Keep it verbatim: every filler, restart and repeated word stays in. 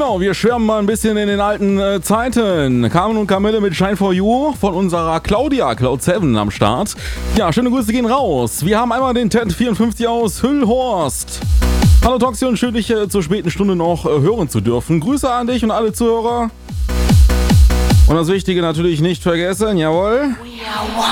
Genau, wir schwärmen mal ein bisschen in den alten äh, Zeiten. Carmen und Camille mit Shine for You von unserer Claudia, Cloud sieben am Start. Ja, schöne Grüße gehen raus. Wir haben einmal den Ted vierundfünfzig aus Hüllhorst. Hallo Toxi und schön, dich äh, zur späten Stunde noch äh, hören zu dürfen. Grüße an dich und alle Zuhörer. Und das Wichtige natürlich nicht vergessen, jawohl.